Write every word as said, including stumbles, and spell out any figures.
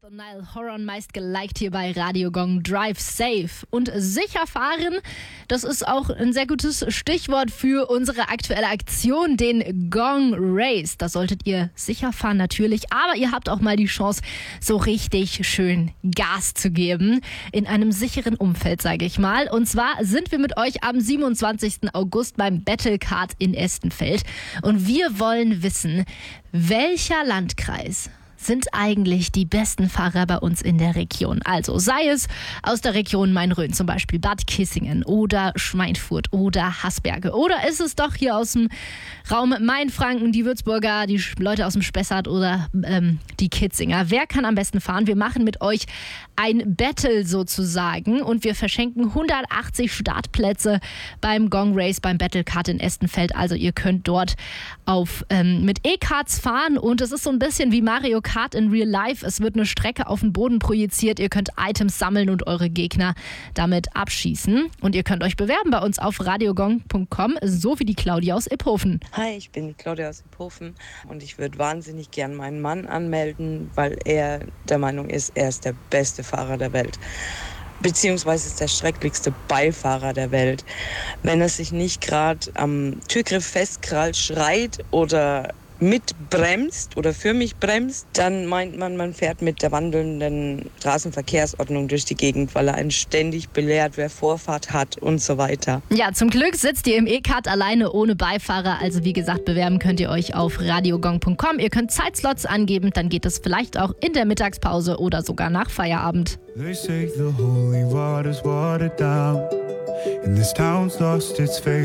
und Niall Horan, meist geliked hier bei Radio Gong. Drive safe und sicher fahren, das ist auch ein sehr gutes Stichwort für unsere aktuelle Aktion, den Gong Race. Da solltet ihr sicher fahren natürlich, aber ihr habt auch mal die Chance, so richtig schön Gas zu geben in einem sicheren Umfeld, sage ich mal. Und zwar sind wir mit euch am siebenundzwanzigsten August beim Battlecard in Estenfeld und wir wollen wissen, welcher Landkreis sind eigentlich die besten Fahrer bei uns in der Region. Also sei es aus der Region Main-Rhön, zum Beispiel Bad Kissingen oder Schweinfurt oder Hasberge. Oder ist es doch hier aus dem Raum Mainfranken, die Würzburger, die Leute aus dem Spessart oder ähm, die Kitzinger. Wer kann am besten fahren? Wir machen mit euch ein Battle sozusagen und wir verschenken hundertachtzig Startplätze beim Gong Race, beim Battlecard in Estenfeld. Also ihr könnt dort auf ähm, mit E-Karts fahren und es ist so ein bisschen wie Mario Kart in Real Life. Es wird eine Strecke auf den Boden projiziert. Ihr könnt Items sammeln und eure Gegner damit abschießen. Und ihr könnt euch bewerben bei uns auf radiogong punkt com, so wie die Claudia aus Iphofen. Hi, ich bin die Claudia aus Iphofen und ich würde wahnsinnig gern meinen Mann anmelden, weil er der Meinung ist, er ist der beste Fahrer der Welt. Beziehungsweise ist der schrecklichste Beifahrer der Welt. Wenn er sich nicht gerade am Türgriff festkrallt, schreit oder mitbremst oder für mich bremst, dann meint man, man fährt mit der wandelnden Straßenverkehrsordnung durch die Gegend, weil er einen ständig belehrt, wer Vorfahrt hat und so weiter. Ja, zum Glück sitzt ihr im E-Kart alleine ohne Beifahrer. Also wie gesagt, bewerben könnt ihr euch auf radiogong punkt com. Ihr könnt Zeitslots angeben, dann geht es vielleicht auch in der Mittagspause oder sogar nach Feierabend. They say the holy water's watered down and this town's lost its faith.